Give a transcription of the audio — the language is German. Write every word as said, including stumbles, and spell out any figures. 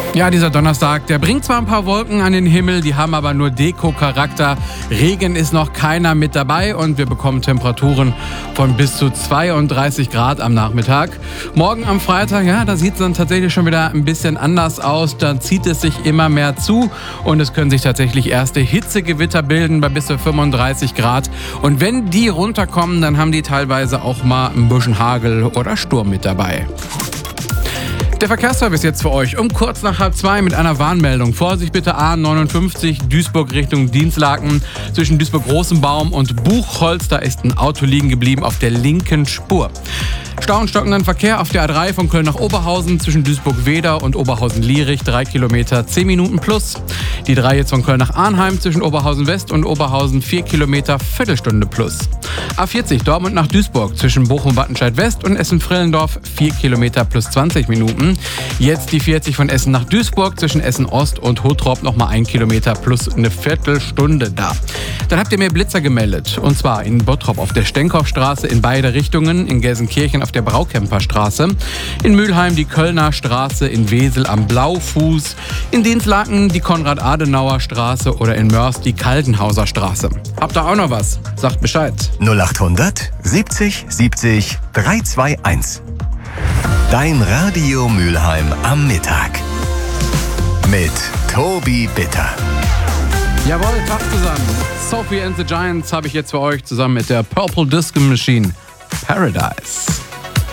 Ja, dieser Donnerstag, der bringt zwar ein paar Wolken an den Himmel, die haben aber nur Deko-Charakter. Regen ist noch keiner mit dabei und wir bekommen Temperaturen von bis zu zweiunddreißig Grad am Nachmittag. Morgen am Freitag, ja, da sieht es dann tatsächlich schon wieder ein bisschen anders aus. Dann zieht es sich immer mehr zu und es können sich tatsächlich erste Hitzegewitter bilden bei bis zu fünfunddreißig Grad. Und wenn die runterkommen, dann haben die teilweise auch mal ein bisschen Hagel oder Sturm mit dabei. Der Verkehrsservice jetzt für euch um kurz nach halb zwei mit einer Warnmeldung. Vorsicht bitte A neunundfünfzig, Duisburg Richtung Dinslaken. Zwischen Duisburg-Rosenbaum und Buchholz, da ist ein Auto liegen geblieben auf der linken Spur. Stau und stockenden Verkehr auf der A drei von Köln nach Oberhausen zwischen Duisburg-Weder und Oberhausen-Lierich, drei Kilometer, zehn Minuten plus. Die drei jetzt von Köln nach Arnheim zwischen Oberhausen-West und Oberhausen, vier Kilometer, Viertelstunde plus. A vierzig Dortmund nach Duisburg zwischen Bochum-Wattenscheid-West und Essen-Frillendorf, vier Kilometer plus zwanzig Minuten. Jetzt die vierzig von Essen nach Duisburg zwischen Essen-Ost und Hottrop nochmal ein Kilometer plus eine Viertelstunde da. Dann habt ihr mir Blitzer gemeldet. Und zwar in Bottrop auf der Stenkopfstraße in beide Richtungen, in Gelsenkirchen auf der Braukemperstraße, in Mülheim die Kölner Straße, in Wesel am Blaufuß, in Dinslaken die Konrad-Adenauer-Straße oder in Mörs die Kaltenhauser Straße. Habt ihr auch noch was? Sagt Bescheid. null achthundert siebzig siebzig dreihundertzweiundzwanzig. Dein Radio Mülheim am Mittag. Mit Tobi Bitter. Jawohl, Tag zusammen. Sophie and the Giants habe ich jetzt für euch zusammen mit der Purple Disco Machine. Paradise.